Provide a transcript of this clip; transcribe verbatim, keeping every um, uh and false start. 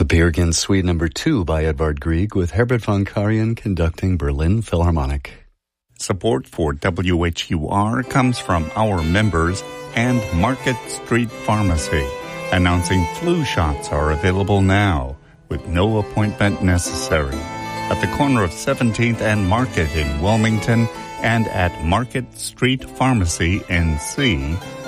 Peer Gynt Suite Number Two by Edvard Grieg with Herbert von Karajan conducting Berlin Philharmonic. Support for W H U R comes from our members and Market Street Pharmacy, announcing flu shots are available now with no appointment necessary at the corner of seventeenth and Market in Wilmington and at Market Street Pharmacy N C